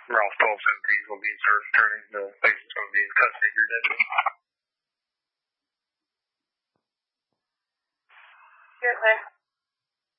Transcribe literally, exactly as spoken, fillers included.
Ralph twelve seventeen is going to be in service attorney. The patient's going to be in custody of your deputy. Yes, sir.